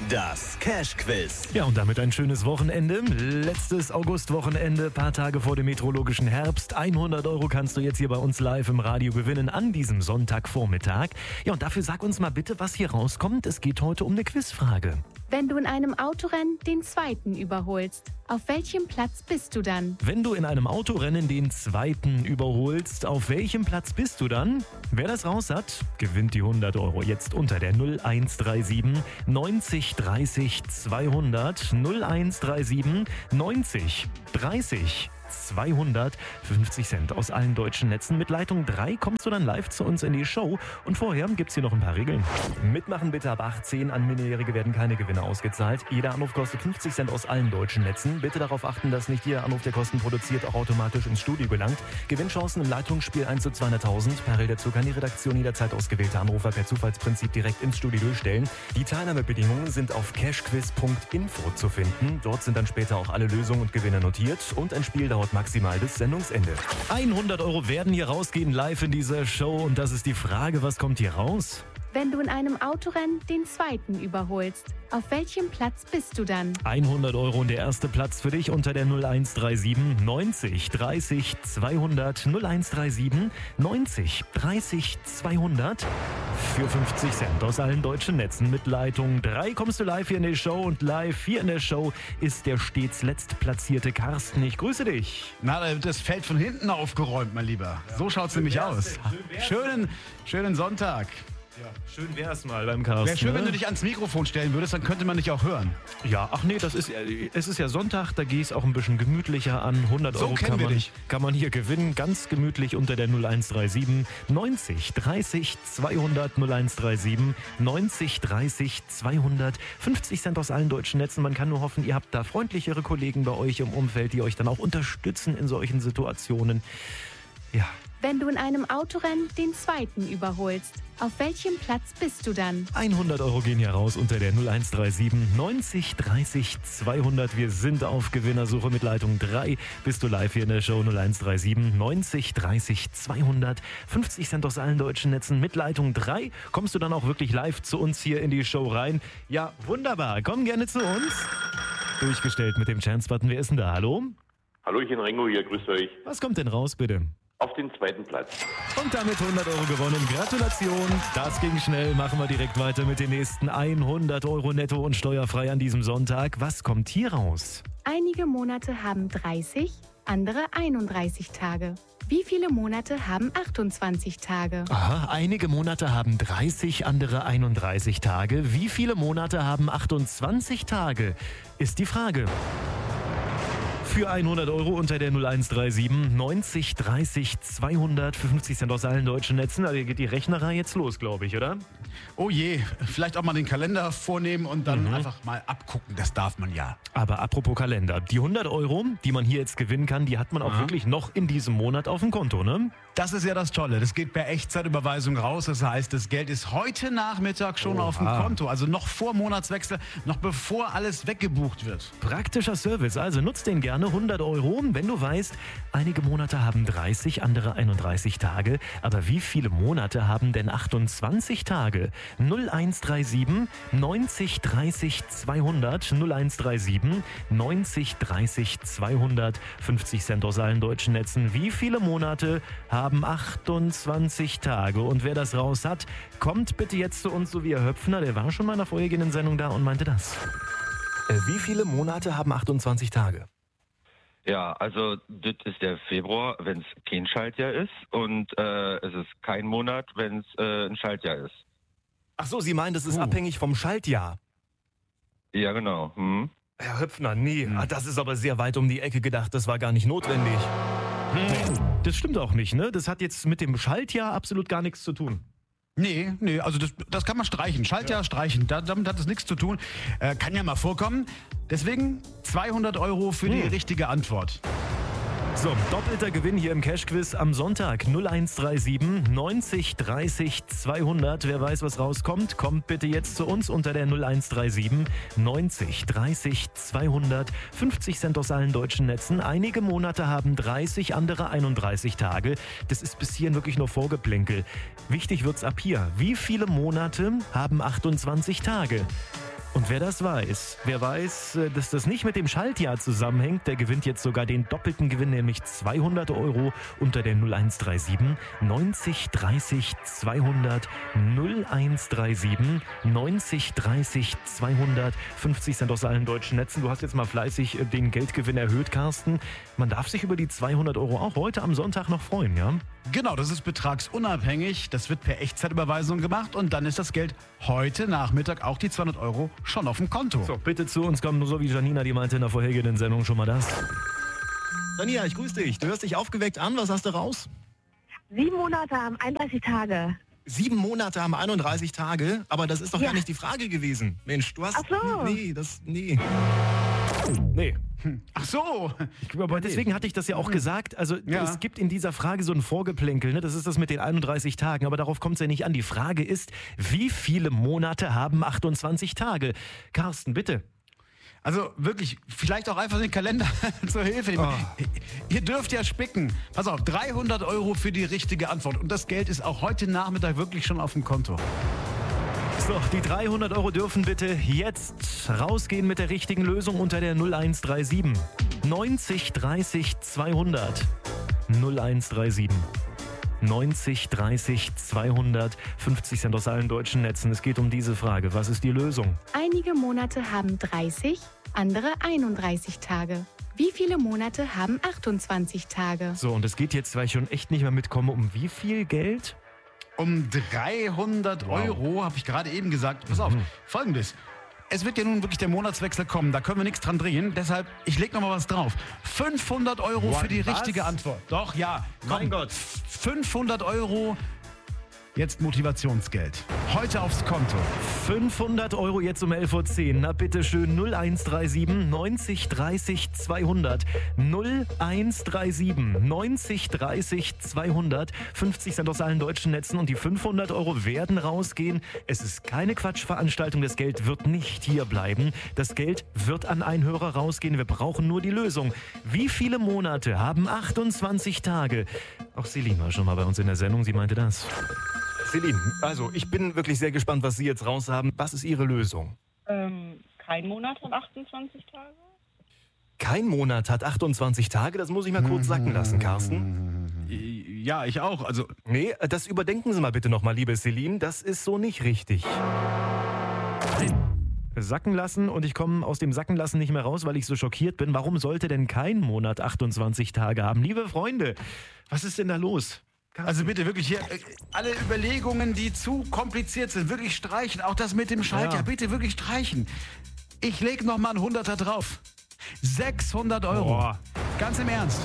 Das Cash-Quiz. Ja, und damit ein schönes Wochenende. Letztes Augustwochenende, paar Tage vor dem meteorologischen Herbst. 100 € kannst du jetzt hier bei uns live im Radio gewinnen an diesem Sonntagvormittag. Ja, und dafür sag uns mal bitte, was hier rauskommt. Es geht heute um eine Quizfrage. Wenn du in einem Autorennen den Zweiten überholst, auf welchem Platz bist du dann? Wenn du in einem Autorennen den Zweiten überholst, auf welchem Platz bist du dann? Wer das raus hat, gewinnt die 100 € jetzt unter der 0137 90 30 200 0137 90 30 200, 50 Cent aus allen deutschen Netzen. Mit Leitung 3 kommst du dann live zu uns in die Show. Und vorher gibt's hier noch ein paar Regeln. Mitmachen bitte ab 18. An Minderjährige werden keine Gewinne ausgezahlt. Jeder Anruf kostet 50 Cent aus allen deutschen Netzen. Bitte darauf achten, dass nicht jeder Anruf, der Kosten produziert, auch automatisch ins Studio gelangt. Gewinnchancen im Leitungsspiel 1 zu 200.000. Parallel dazu kann die Redaktion jederzeit ausgewählte Anrufer per Zufallsprinzip direkt ins Studio durchstellen. Die Teilnahmebedingungen sind auf cashquiz.info zu finden. Dort sind dann später auch alle Lösungen und Gewinne notiert. Und ein Spiel dauert maximal bis Sendungsende. 100 € werden hier rausgehen live in dieser Show. Und das ist die Frage, was kommt hier raus? Wenn du in einem Autorennen den Zweiten überholst, auf welchem Platz bist du dann? 100 € und der erste Platz für dich unter der 0137 90 30 200 0137 90 30 200 für 50 Cent aus allen deutschen Netzen. Mit Leitung 3 kommst du live hier in die Show und live hier in der Show ist der stets letztplatzierte Carsten. Ich grüße dich. Na, da wird das Feld von hinten aufgeräumt, mein Lieber. Ja. So schaut's nämlich aus. Schönen Sonntag. Ja, schön wär's mal beim Carsten. Wäre schön, wenn du dich ans Mikrofon stellen würdest, dann könnte man dich auch hören. Ja, ach nee, es ist ja Sonntag, da gehe ich auch ein bisschen gemütlicher an. 100 so € kann man hier gewinnen, ganz gemütlich unter der 0137 90 30 200 0137 90 30 200. 50 Cent aus allen deutschen Netzen. Man kann nur hoffen, ihr habt da freundlichere Kollegen bei euch im Umfeld, die euch dann auch unterstützen in solchen Situationen. Ja. Wenn du in einem Autorennen den Zweiten überholst, auf welchem Platz bist du dann? 100 € gehen hier raus unter der 0137 90 30 200. Wir sind auf Gewinnersuche mit Leitung 3. Bist du live hier in der Show 0137 90 30 200. 50 Cent aus allen deutschen Netzen. Mit Leitung 3 kommst du dann auch wirklich live zu uns hier in die Show rein. Ja, wunderbar. Komm gerne zu uns. Durchgestellt mit dem Chance-Button. Wer ist denn da? Hallo? Hallöchen, Rengo hier, grüßt euch. Was kommt denn raus, bitte? Auf den zweiten Platz. Und damit 100 € gewonnen. Gratulation. Das ging schnell. Machen wir direkt weiter mit den nächsten 100 € netto und steuerfrei an diesem Sonntag. Was kommt hier raus? Einige Monate haben 30, andere 31 Tage. Wie viele Monate haben 28 Tage? Aha, einige Monate haben 30, andere 31 Tage. Wie viele Monate haben 28 Tage? Ist die Frage. Für 100 € unter der 0137 90 30 200 für 50 Cent aus allen deutschen Netzen. Da geht die Rechnerei jetzt los, glaube ich, oder? Oh je, vielleicht auch mal den Kalender vornehmen und dann einfach mal abgucken. Das darf man ja. Aber apropos Kalender, die 100 €, die man hier jetzt gewinnen kann, die hat man auch wirklich noch in diesem Monat auf dem Konto, ne? Das ist ja das Tolle. Das geht per Echtzeitüberweisung raus. Das heißt, das Geld ist heute Nachmittag schon auf dem Konto. Also noch vor Monatswechsel, noch bevor alles weggebucht wird. Praktischer Service. Also nutzt den gerne. 100 €, wenn du weißt, einige Monate haben 30, andere 31 Tage. Aber wie viele Monate haben denn 28 Tage? 0137 90 30 200 0137 90 30 200. 50 Cent aus allen deutschen Netzen. Wie viele Monate haben 28 Tage? Und wer das raus hat, kommt bitte jetzt zu uns, so wie Herr Höpfner. Der war schon mal in der vorhergehenden Sendung da und meinte das. Wie viele Monate haben 28 Tage? Ja, also das ist der Februar, wenn es kein Schaltjahr ist, und es ist kein Monat, wenn es ein Schaltjahr ist. Ach so, Sie meinen, das ist abhängig vom Schaltjahr? Ja, genau. Herr Höpfner, nee, das ist aber sehr weit um die Ecke gedacht, das war gar nicht notwendig. Nee, das stimmt auch nicht, ne? Das hat jetzt mit dem Schaltjahr absolut gar nichts zu tun. Nee, also das kann man streichen. Schaltjahr streichen, damit hat es nichts zu tun. Kann ja mal vorkommen. Deswegen 200 € für die richtige Antwort. So, doppelter Gewinn hier im Cash-Quiz am Sonntag. 0137 90 30 200. Wer weiß, was rauskommt, kommt bitte jetzt zu uns unter der 0137 90 30 200. 50 Cent aus allen deutschen Netzen. Einige Monate haben 30, andere 31 Tage. Das ist bis hierhin wirklich nur Vorgeplänkel. Wichtig wird's ab hier. Wie viele Monate haben 28 Tage? Und wer das weiß, dass das nicht mit dem Schaltjahr zusammenhängt, der gewinnt jetzt sogar den doppelten Gewinn, nämlich 200 Euro unter der 0137 90 30 200 0137 90 30 200 50 Cent aus allen deutschen Netzen. Du hast jetzt mal fleißig den Geldgewinn erhöht, Carsten. Man darf sich über die 200 Euro auch heute am Sonntag noch freuen, ja? Genau, das ist betragsunabhängig. Das wird per Echtzeitüberweisung gemacht und dann ist das Geld heute Nachmittag, auch die 200 Euro, schon auf dem Konto. So, bitte zu uns kommen, nur so wie Janina, die meinte in der vorhergehenden Sendung schon mal das. Janina, ich grüße dich. Du hörst dich aufgeweckt an. Was hast du raus? 7 Monate haben 31 Tage. 7 Monate haben 31 Tage, aber das ist doch gar nicht die Frage gewesen. Mensch, du hast... Ach so. Nee. Ach so. Aber deswegen hatte ich das ja auch gesagt. Also es gibt in dieser Frage so ein Vorgeplänkel, ne? Das ist das mit den 31 Tagen, aber darauf kommt es ja nicht an. Die Frage ist, wie viele Monate haben 28 Tage? Carsten, bitte. Also wirklich, vielleicht auch einfach den Kalender zur Hilfe nehmen. Ihr dürft ja spicken. Pass auf, 300 Euro für die richtige Antwort. Und das Geld ist auch heute Nachmittag wirklich schon auf dem Konto. So, die 300 Euro dürfen bitte jetzt rausgehen mit der richtigen Lösung unter der 0137 90 30 200 0137 90 30 200 50 Cent aus allen deutschen Netzen. Es geht um diese Frage. Was ist die Lösung? Einige Monate haben 30, andere 31 Tage. Wie viele Monate haben 28 Tage? So, und es geht jetzt, weil ich schon echt nicht mehr mitkomme, um wie viel Geld? Um 300 Euro, habe ich gerade eben gesagt. Pass auf, Folgendes. Es wird ja nun wirklich der Monatswechsel kommen, da können wir nichts dran drehen. Deshalb, ich leg noch mal was drauf. 500 Euro für die richtige Antwort. Doch, ja. Komm, Mein Gott. 500 Euro, jetzt Motivationsgeld. Heute aufs Konto. 500 Euro jetzt um 11.10 Uhr. Na bitteschön, 0137 90 30 200 0137 90 30 200 50 Cent aus allen deutschen Netzen und die 500 Euro werden rausgehen. Es ist keine Quatschveranstaltung, das Geld wird nicht hier bleiben. Das Geld wird an einen Hörer rausgehen. Wir brauchen nur die Lösung. Wie viele Monate haben 28 Tage? Auch Celine war schon mal bei uns in der Sendung, sie meinte das. Celine, also ich bin wirklich sehr gespannt, was Sie jetzt raus haben. Was ist Ihre Lösung? Kein Monat hat 28 Tage. Kein Monat hat 28 Tage, das muss ich mal kurz sacken lassen, Carsten. Ja, ich auch. Also Nee, das überdenken Sie mal bitte nochmal, liebe Celine. Das ist so nicht richtig. Sacken lassen und ich komme aus dem Sacken lassen nicht mehr raus, weil ich so schockiert bin. Warum sollte denn kein Monat 28 Tage haben? Liebe Freunde, was ist denn da los? Also bitte wirklich hier, alle Überlegungen, die zu kompliziert sind, wirklich streichen. Auch das mit dem Schaltjahr, bitte wirklich streichen. Ich leg noch mal einen 100er drauf. 600 Euro. Boah. Ganz im Ernst.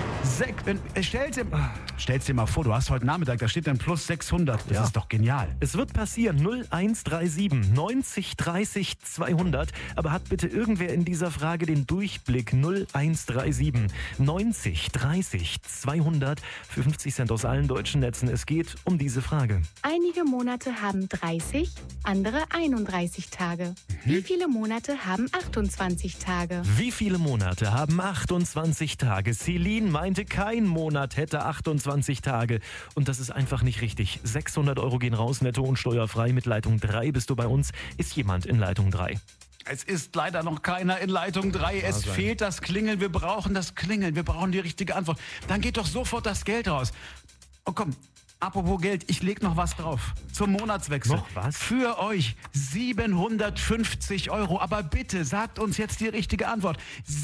Stell's dir mal vor, du hast heute Nachmittag, da steht dann plus 600. Das ist doch genial. Es wird passieren, 0137 90 30 200. Aber hat bitte irgendwer in dieser Frage den Durchblick? 0137 90 30 200 für 50 Cent aus allen deutschen Netzen. Es geht um diese Frage. Einige Monate haben 30, andere 31 Tage. Wie viele Monate haben 28 Tage? Wie viele Monate haben 28 Tage? Celine meinte, kein Monat hätte 28 Tage. Und das ist einfach nicht richtig. 600 Euro gehen raus, netto und steuerfrei. Mit Leitung 3 bist du bei uns. Ist jemand in Leitung 3? Es ist leider noch keiner in Leitung 3. Es fehlt das Klingeln. Wir brauchen das Klingeln. Wir brauchen die richtige Antwort. Dann geht doch sofort das Geld raus. Oh komm, apropos Geld, ich leg noch was drauf. Zum Monatswechsel. Noch was? Für euch 750 Euro. Aber bitte sagt uns jetzt die richtige Antwort.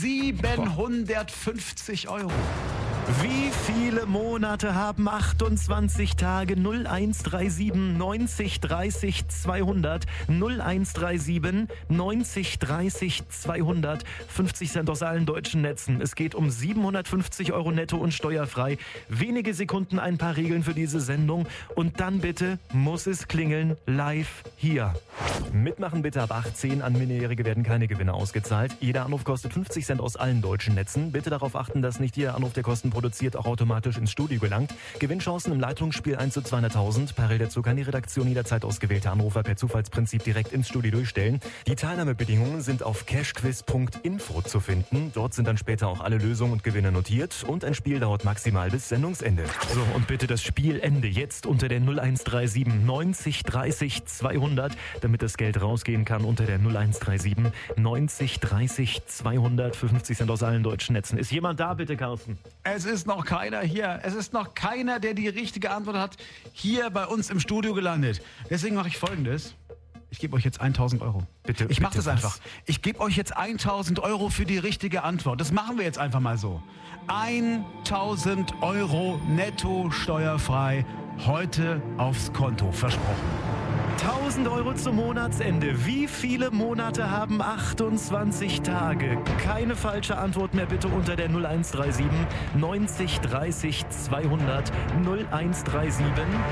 750 Euro. Wie viele Monate haben 28 Tage? 0137 90 30 200 0137 90 30 200 50 Cent aus allen deutschen Netzen. Es geht um 750 Euro netto und steuerfrei. Wenige Sekunden, ein paar Regeln für diese Sendung und dann bitte muss es klingeln live hier. Mitmachen bitte ab 18. An Minderjährige werden keine Gewinne ausgezahlt. Jeder Anruf kostet 50 Cent aus allen deutschen Netzen. Bitte darauf achten, dass nicht jeder Anruf der Kosten pro produziert, auch automatisch ins Studio gelangt. Gewinnchancen im Leitungsspiel 1 zu 200.000. Parallel kann die Redaktion jederzeit ausgewählte Anrufer per Zufallsprinzip direkt ins Studio durchstellen. Die Teilnahmebedingungen sind auf cashquiz.info zu finden. Dort sind dann später auch alle Lösungen und Gewinne notiert. Und ein Spiel dauert maximal bis Sendungsende. So, und bitte das Spielende jetzt unter der 0137 90 30 200, damit das Geld rausgehen kann unter der 0137 90 30 200 für 50 Cent aus allen deutschen Netzen. Ist jemand da, bitte, Carsten? Es ist noch keiner hier. Es ist noch keiner, der die richtige Antwort hat, hier bei uns im Studio gelandet. Deswegen mache ich Folgendes. Ich gebe euch jetzt 1.000 Euro. Bitte. Ich mache das was? einfach. Ich gebe euch jetzt 1.000 Euro für die richtige Antwort. Das machen wir jetzt einfach mal so. 1.000 Euro netto steuerfrei heute aufs Konto. Versprochen. 1000 Euro zum Monatsende. Wie viele Monate haben 28 Tage? Keine falsche Antwort mehr bitte unter der 0137 90 30 200 0137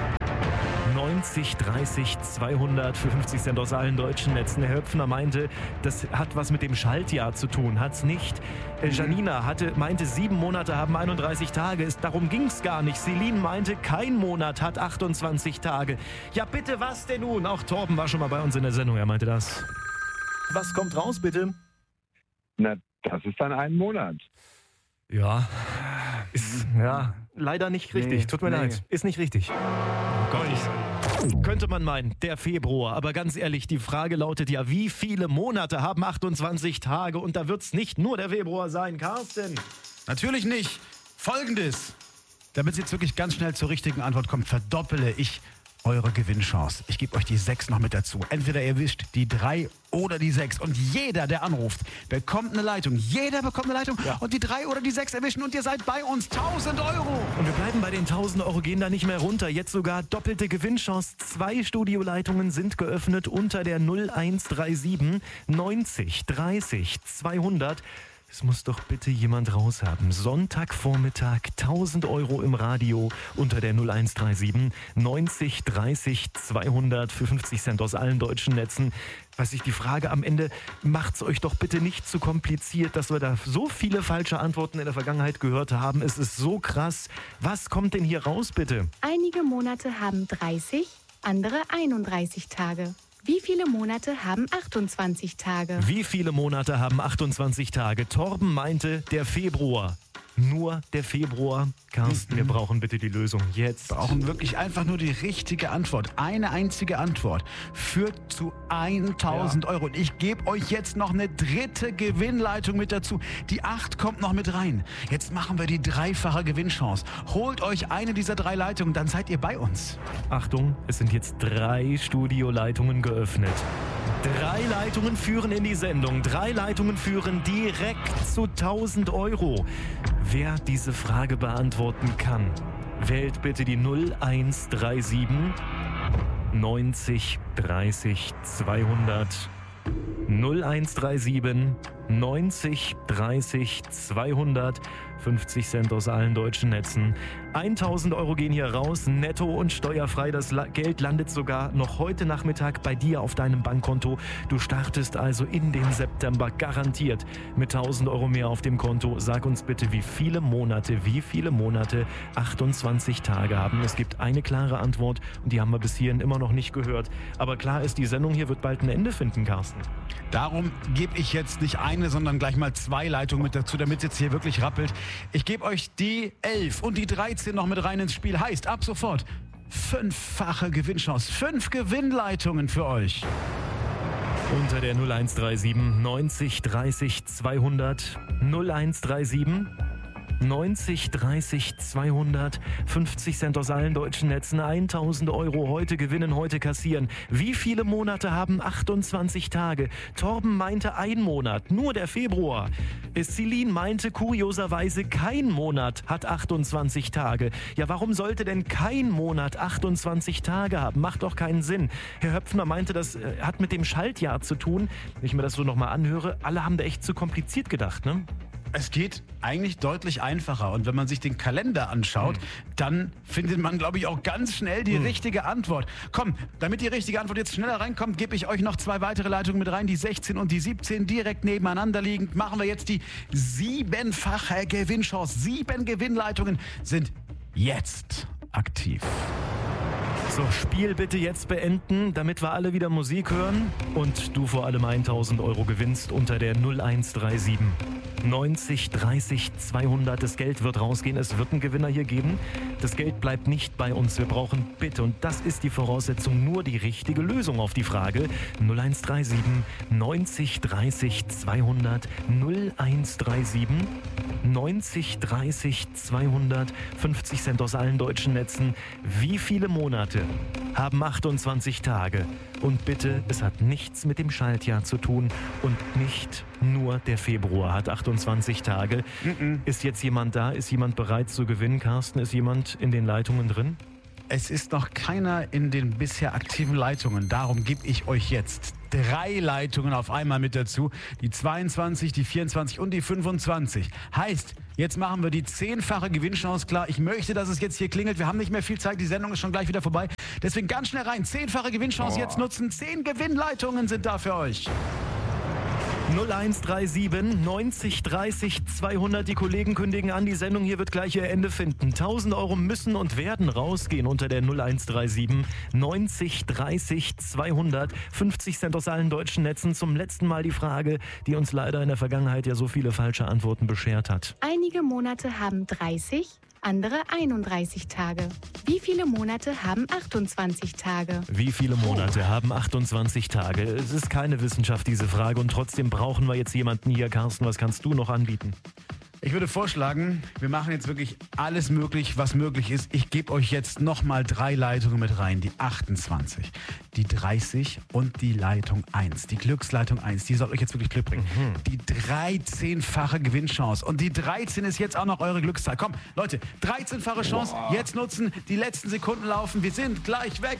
90 30 200 für 50 Cent aus allen deutschen Netzen. Herr Höpfner meinte, das hat was mit dem Schaltjahr zu tun. Hat's nicht. Janina meinte, 7 Monate haben 31 Tage. Darum ging's gar nicht. Celine meinte, kein Monat hat 28 Tage. Ja bitte, was denn nun? Auch Torben war schon mal bei uns in der Sendung. Er meinte das. Was kommt raus, bitte? Na, das ist dann ein Monat. Ja, ist leider nicht richtig. Tut mir leid. Ist nicht richtig. Oh Gott. Könnte man meinen, der Februar. Aber ganz ehrlich, die Frage lautet ja, wie viele Monate haben 28 Tage? Und da wird's nicht nur der Februar sein, Carsten. Natürlich nicht. Folgendes. Damit es jetzt wirklich ganz schnell zur richtigen Antwort kommt, verdoppele ich eure Gewinnchance. Ich gebe euch die 6 noch mit dazu. Entweder ihr wischt die 3 oder die 6. Und jeder, der anruft, bekommt eine Leitung. Jeder bekommt eine Leitung. Ja. Und die 3 oder die 6 erwischen und ihr seid bei uns. 1.000 Euro. Und wir bleiben bei den 1.000 Euro, gehen da nicht mehr runter. Jetzt sogar doppelte Gewinnchance. 2 Studioleitungen sind geöffnet unter der 0137 90 30 200. Es muss doch bitte jemand raushaben. Sonntagvormittag 1.000 Euro im Radio unter der 0137 90 30 200 für 50 Cent aus allen deutschen Netzen. Weiß ich, die Frage am Ende, macht's euch doch bitte nicht zu kompliziert, dass wir da so viele falsche Antworten in der Vergangenheit gehört haben. Es ist so krass. Was kommt denn hier raus, bitte? Einige Monate haben 30, andere 31 Tage. Wie viele Monate haben 28 Tage? Wie viele Monate haben 28 Tage? Torben meinte, der Februar. Nur der Februar. Carsten, wir brauchen bitte die Lösung jetzt. Wir brauchen wirklich einfach nur die richtige Antwort. Eine einzige Antwort führt zu 1.000 Euro. Und ich gebe euch jetzt noch eine 3. Gewinnleitung mit dazu. Die 8 kommt noch mit rein. Jetzt machen wir die 3-fache Gewinnchance. Holt euch eine dieser 3 Leitungen, dann seid ihr bei uns. Achtung, es sind jetzt 3 Studioleitungen geöffnet. 3 Leitungen führen in die Sendung. 3 Leitungen führen direkt zu 1.000 Euro. Wer diese Frage beantworten kann, wählt bitte die 0137 90 30 200. 0137 90 30 200. 50 Cent aus allen deutschen Netzen. 1.000 Euro gehen hier raus, netto und steuerfrei. Das Geld landet sogar noch heute Nachmittag bei dir auf deinem Bankkonto. Du startest also in den September garantiert mit 1.000 Euro mehr auf dem Konto. Sag uns bitte, wie viele Monate 28 Tage haben. Es gibt eine klare Antwort und die haben wir bis hierhin immer noch nicht gehört. Aber klar ist, die Sendung hier wird bald ein Ende finden, Carsten. Darum gebe ich jetzt nicht eine, sondern gleich mal 2 Leitungen mit dazu, damit es jetzt hier wirklich rappelt. Ich gebe euch die 11 und die 13 noch mit rein ins Spiel. Heißt, ab sofort 5-fache Gewinnchance. 5 Gewinnleitungen für euch. Unter der 0137 90 30 200 0137 90 30 200 50 Cent aus allen deutschen Netzen. 1.000 Euro heute gewinnen, heute kassieren. Wie viele Monate haben 28 Tage? Torben meinte 1 Monat, nur der Februar. Celine meinte kurioserweise, kein Monat hat 28 Tage. Ja, warum sollte denn kein Monat 28 Tage haben? Macht doch keinen Sinn. Herr Höpfner meinte, das hat mit dem Schaltjahr zu tun. Wenn ich mir das so nochmal anhöre, alle haben da echt zu kompliziert gedacht, ne? Es geht eigentlich deutlich einfacher. Und wenn man sich den Kalender anschaut, dann findet man, glaube ich, auch ganz schnell die richtige Antwort. Komm, damit die richtige Antwort jetzt schneller reinkommt, gebe ich euch noch 2 weitere Leitungen mit rein. Die 16 und die 17 direkt nebeneinander liegend. Machen wir jetzt die 7-fache Gewinnchance. 7 Gewinnleitungen sind jetzt aktiv. So, Spiel bitte jetzt beenden, damit wir alle wieder Musik hören und du vor allem 1.000 Euro gewinnst unter der 0137 90 30 200. Das Geld wird rausgehen, es wird einen Gewinner hier geben. Das Geld bleibt nicht bei uns. Wir brauchen bitte, und das ist die Voraussetzung, nur die richtige Lösung auf die Frage 0137 90 30 200 0137 90 30 200 50 Cent aus allen deutschen Netzen. Wie viele Monate haben 28 Tage? Und bitte, es hat nichts mit dem Schaltjahr zu tun und nicht nur der Februar hat 28 Tage. Ist jetzt jemand da? Ist jemand bereit zu gewinnen, Carsten? Ist jemand in den Leitungen drin? Es ist noch keiner in den bisher aktiven Leitungen. Darum gebe ich euch jetzt 3 Leitungen auf einmal mit dazu. Die 22, die 24 und die 25. Heißt, jetzt machen wir die 10-fache Gewinnchance klar. Ich möchte, dass es jetzt hier klingelt. Wir haben nicht mehr viel Zeit. Die Sendung ist schon gleich wieder vorbei. Deswegen ganz schnell rein. 10-fache Gewinnchance jetzt nutzen. 10 Gewinnleitungen sind da für euch. 0137 90 30 200. Die Kollegen kündigen an, die Sendung hier wird gleich ihr Ende finden. 1.000 Euro müssen und werden rausgehen unter der 0137 90 30 200. 50 Cent aus allen deutschen Netzen. Zum letzten Mal die Frage, die uns leider in der Vergangenheit ja so viele falsche Antworten beschert hat. Einige Monate haben 30, andere 31 Tage. Wie viele Monate haben 28 Tage? Wie viele Monate haben 28 Tage? Es ist keine Wissenschaft, diese Frage, und trotzdem brauchen wir jetzt jemanden hier. Carsten, was kannst du noch anbieten? Ich würde vorschlagen, wir machen jetzt wirklich alles möglich, was möglich ist. Ich gebe euch jetzt nochmal 3 Leitungen mit rein. Die 28, die 30 und die Leitung 1. Die Glücksleitung 1, die soll euch jetzt wirklich Glück bringen. Die 13-fache Gewinnchance. Und die 13 ist jetzt auch noch eure Glückszahl. Komm, Leute, 13-fache Chance. Jetzt nutzen. Die letzten Sekunden laufen. Wir sind gleich weg.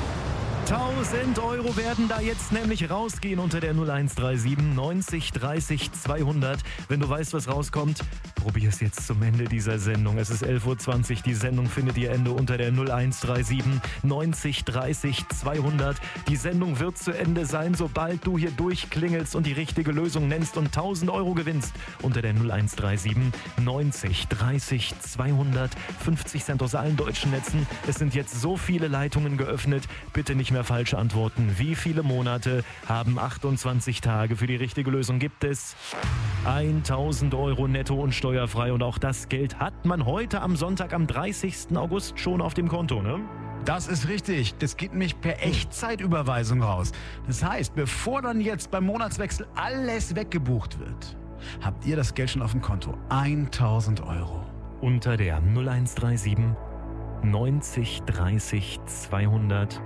1.000 Euro werden da jetzt nämlich rausgehen unter der 0137 90 30 200. Wenn du weißt, was rauskommt, probier es jetzt zum Ende dieser Sendung. Es ist 11.20 Uhr. Die Sendung findet ihr Ende unter der 0137 90 30 200. Die Sendung wird zu Ende sein, sobald du hier durchklingelst und die richtige Lösung nennst und 1.000 Euro gewinnst unter der 0137 90 30 200. 50 Cent aus allen deutschen Netzen. Es sind jetzt so viele Leitungen geöffnet. Bitte nicht mehr falsche Antworten. Wie viele Monate haben 28 Tage? Für die richtige Lösung gibt es 1.000 Euro netto und steuerfrei. Und auch das Geld hat man heute am Sonntag, am 30. August schon auf dem Konto, ne? Das ist richtig. Das geht nämlich per Echtzeitüberweisung raus. Das heißt, bevor dann jetzt beim Monatswechsel alles weggebucht wird, habt ihr das Geld schon auf dem Konto. 1.000 Euro. Unter der 0137 90 30 200.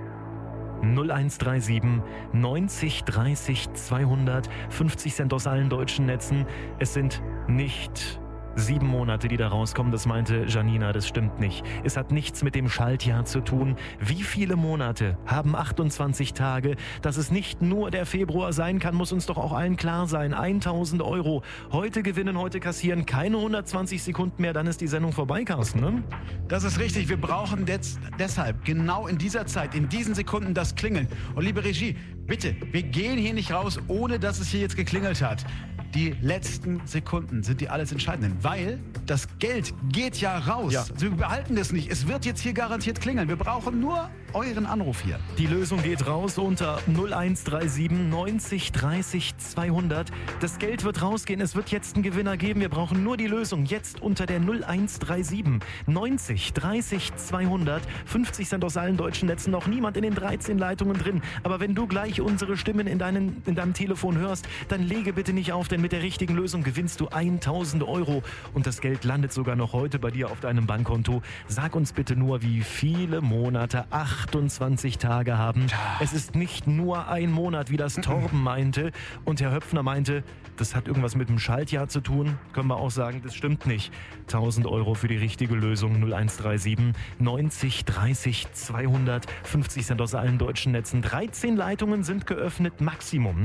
0137 90 30 200. 50 Cent aus allen deutschen Netzen. Es sind nicht 7 Monate, die da rauskommen, das meinte Janina, das stimmt nicht. Es hat nichts mit dem Schaltjahr zu tun. Wie viele Monate haben 28 Tage? Dass es nicht nur der Februar sein kann, muss uns doch auch allen klar sein. 1.000 Euro. Heute gewinnen, heute kassieren. Keine 120 Sekunden mehr, dann ist die Sendung vorbei, Carsten, ne? Das ist richtig. Wir brauchen jetzt deshalb genau in dieser Zeit, in diesen Sekunden das Klingeln. Und liebe Regie, bitte, wir gehen hier nicht raus, ohne dass es hier jetzt geklingelt hat. Die letzten Sekunden sind die alles Entscheidenden, weil das Geld geht ja raus. Ja. Wir behalten das nicht. Es wird jetzt hier garantiert klingeln. Wir brauchen nur euren Anruf hier. Die Lösung geht raus unter 0137 90 30 200. Das Geld wird rausgehen. Es wird jetzt einen Gewinner geben. Wir brauchen nur die Lösung jetzt unter der 0137 90 30 200. 50 Cent aus allen deutschen Netzen. Noch niemand in den 13 Leitungen drin. Aber wenn du gleich unsere Stimmen in deinem Telefon hörst, dann lege bitte nicht auf, denn mit der richtigen Lösung gewinnst du 1.000 Euro und das Geld landet sogar noch heute bei dir auf deinem Bankkonto. Sag uns bitte nur, wie viele Monate 28 Tage haben. Es ist nicht nur ein Monat, wie das Torben meinte. Und Herr Höpfner meinte, das hat irgendwas mit dem Schaltjahr zu tun. Können wir auch sagen, das stimmt nicht. 1.000 Euro für die richtige Lösung. 0137 90 30 200. 50 Cent aus allen deutschen Netzen. 13 Leitungen sind geöffnet, Maximum, ne?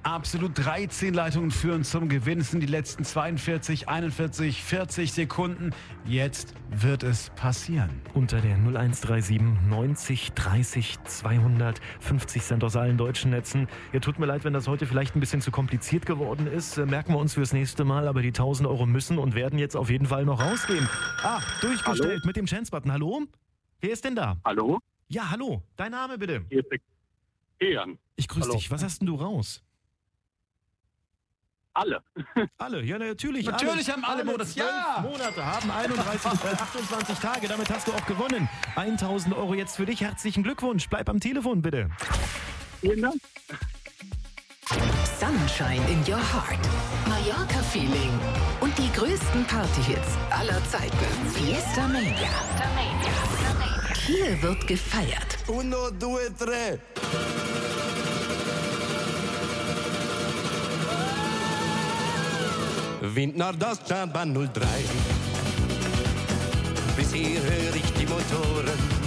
Absolut 13 Leitungen führen zum Gewinn. Es sind die letzten 42, 41, 40 Sekunden. Jetzt wird es passieren. Unter der 0137 90 30 200, 50 Cent aus allen deutschen Netzen. Ja, tut mir leid, wenn das heute vielleicht ein bisschen zu kompliziert geworden ist. Merken wir uns fürs nächste Mal, aber die 1000 Euro müssen und werden jetzt auf jeden Fall noch rausgehen. Durchgestellt mit dem Chance-Button. Hallo? Wer ist denn da? Hallo? Ja, hallo. Dein Name bitte. Hier ist der Kian. Ich grüße dich. Was hast denn du raus? Alle. Alle, ja natürlich. Natürlich haben alle Monate. 12 Ja! Monate haben 28 Tage. Damit hast du auch gewonnen. 1000 Euro jetzt für dich. Herzlichen Glückwunsch. Bleib am Telefon, bitte. Vielen Dank. Sunshine in your heart. Mallorca Feeling. Und die größten Partyhits aller Zeiten. Fiesta Mania. Hier wird gefeiert. 1, 2, 3. Wind Nordoststadtbahn 03. Bis hier höre ich die Motoren.